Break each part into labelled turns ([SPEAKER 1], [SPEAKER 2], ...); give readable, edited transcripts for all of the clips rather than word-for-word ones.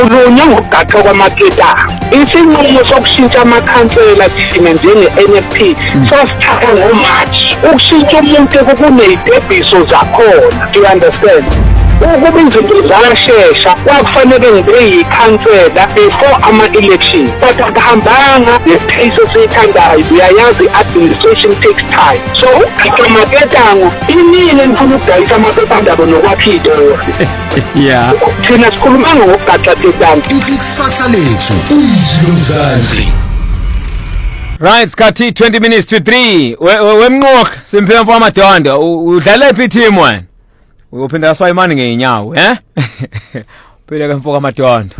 [SPEAKER 1] Ulunya ngokugaxa kwamaketanga. Isinqumo sokushintsha amakhansela thina njenge-NFP sasithatha ngoMarch. Ukushintsha umuntu kuney'tebhiso zakhona. Do you understand? Ukuba izinto zashesha kwakufanele ngibe yikhansela before ama-election, but akuhambanga ngepace esiyithandayo. Uyayazi i-administration takes time. So ugaxa amaketango inini nifuna ukudayisa amaphephandaba nokwakha iy'tori.
[SPEAKER 2] Yeah.
[SPEAKER 1] Thina sikhuluma ngokugaxa ketango.
[SPEAKER 3] Ikusasa lethu umziluzanzi.
[SPEAKER 2] Right, skathi 20 minutes to 3. Wemnqoka simphela mfana Madondo. Udlala phi team wena? Uphinda aswayimani ngeenyawo, Phela ke mfoka Madondo.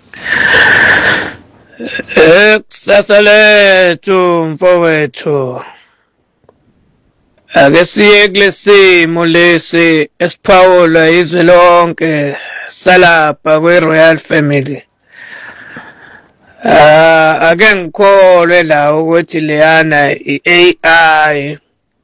[SPEAKER 4] Kusasa lethu mfowethu. Ake siye kulesimo lesi esiphawula izwe lonke salapha kwe-Royal Family. Ake ngikholwe la ukuthi leyana i-AI.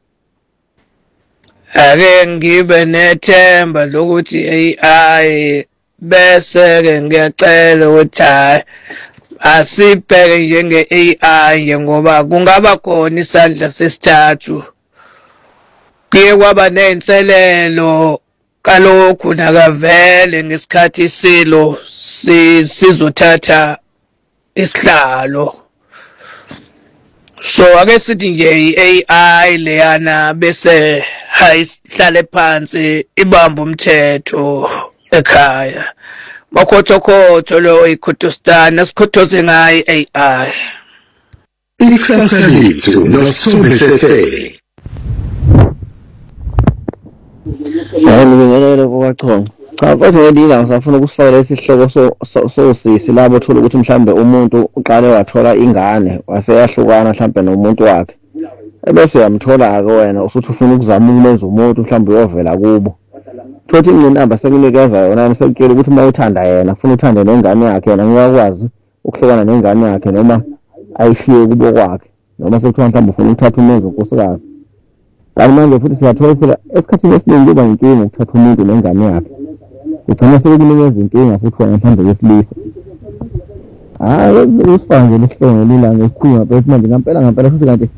[SPEAKER 4] Ake ngibe nethemba lokuthi AI bese ke ngiyacela ukuthi asibheke njenge-AI nje ngoba kungaba khona isandla sesithathu. Kuye kwaba ney'nselelo kalokhu nakavele ngesikhathi isilo sizothatha isihlalo. So ake sithi nje i-AI leyana bese hayihlale phansi ibamba umthetho ekhaya. Makhothokotho lo iKhutostana sikhothoze ngayo i-AI.
[SPEAKER 3] Ikusasa lethu noSombesese.
[SPEAKER 5] Ngibingelele kubaXhongo. Cha kodwa ngelila ngisafuna ukusifakela isihloko sosisi labo thola ukuthi mhlambe umuntu uqale wathola ingane waseyahlukana mhlambe nomuntu wakhe. Ebese yamthola ke wena usuthi ufuna ukuzama ukumenza umuntu mhlambe uyovela kubo. Thothi inamba sekunikeza yona sekutshela ukuthi uma uthanda yena ufuna uthande nengane yakhe yena ngiyakwazi ukuhlukana nengane yakhe noma ayishiye kubo kwakhe noma sekuthiwa mhlambe ufuna ukuthatha umenzo unkosikazi. Kanti manje futhi siyathola phela esikhathini esiningi kuba inkinga ukuthatha umuntu nengane yakhe. Ugcina sekunikeza inkinga futhi mhlambe yesilisa. Usifanje lesihloko lila ngesikhuluma phela manje ngempela futhi kanti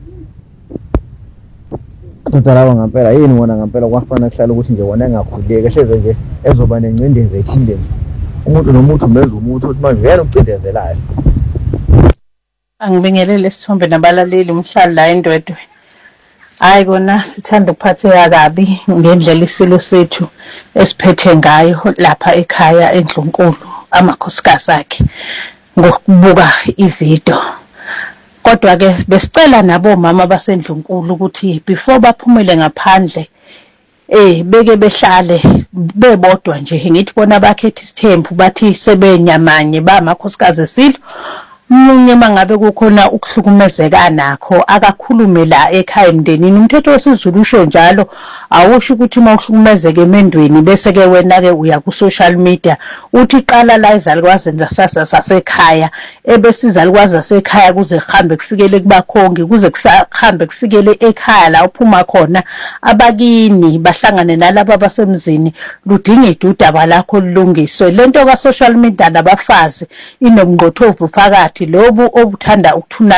[SPEAKER 5] Totalawa ngempela yini wona ngempela kwafana kuhlala ukuthi nje wona engakhuleke sheze nje ezoba nencindezi ethile nje. Umuntu nomuntu menza umuntu uthi manje vele ucindezelayo.
[SPEAKER 6] Angibingelele isithombe nabalaleli umhlali la endwedwe. Hayi kona sithanda ukuphatheka kabi ngendlela isilo sethu esiphethe ngayo lapha ekhaya eNdlunkulu amakhosikazi akhe ngokubuka ivideo. Kodwa ke besicela nabo mama baseNdlunkulu ukuthi before baphumele ngaphandle beke behlale bebodwa nje ngithi bona bakhetha isithembu bathi sebenyamanye bamakhosikazi esilo. Munye mangabe kukhona ukuhlukumezeka nakho akakhulume la ekhaya emndenini. Umthetho wesiZulu usho njalo awusho ukuthi uma uhlukumezeka emendweni bese ke wena ke uya ku social media uthi qala la izalukwazi zasekhaya ebese izalukwazi zasekhaya kuze kuhambe kufikele kubakhongi kuze kuhambe kufikele ekhaya la uphuma khona abakini bahlangane nalabo abasemzini ludinga idudaba lakho lulungiswe. Lento ka social media nabafazi inomnqothovu phakathi lobu obuthanda ukuthuna